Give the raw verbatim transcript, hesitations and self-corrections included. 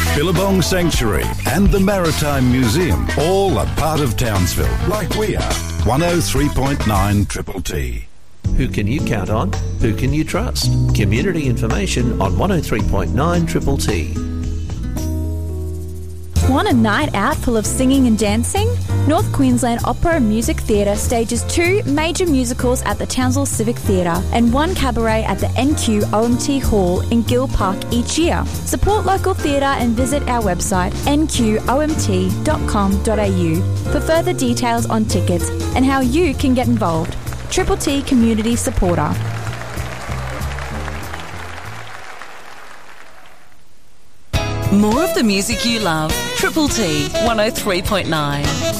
Billabong Sanctuary and the Maritime Museum, all a part of Townsville, like we are. one oh three point nine Triple T. Who can you count on? Who can you trust? Community information on one oh three point nine Triple T. Want a night out full of singing and dancing? North Queensland Opera and Music Theatre stages two major musicals at the Townsville Civic Theatre and one cabaret at the N Q O M T Hall in Gill Park each year. Support local theatre and visit our website n q o m t dot com dot a u for further details on tickets and how you can get involved. Triple T Community Supporter. More of the music you love. Triple T one oh three point nine.